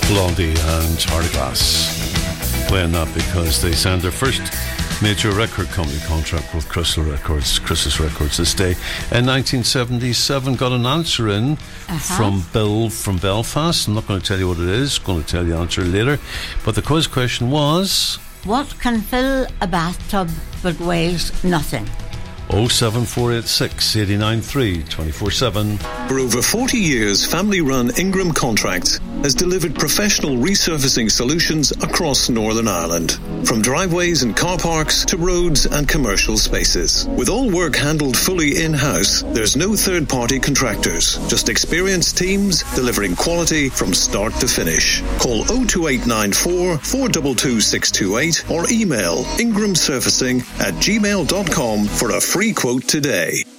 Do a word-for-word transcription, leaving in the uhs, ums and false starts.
Blondie and Charlie Glass playing that because they signed their first major record company contract with Crystal Records, Crystal Records this day in nineteen seventy-seven. Got an answer in uh-huh. from Bill from Belfast. I'm not going to tell you what it is, going to tell you the answer later. But the quiz question was, what can fill a bathtub but weighs nothing? oh seven four eight six, eight nine three, two four seven. For over forty years, family-run Ingram Contracts has delivered professional resurfacing solutions across Northern Ireland, from driveways and car parks to roads and commercial spaces. With all work handled fully in-house, there's no third-party contractors, just experienced teams delivering quality from start to finish. Call oh two eight nine four, four two two, six two eight or email ingramsurfacing at gmail dot com for a free quote today.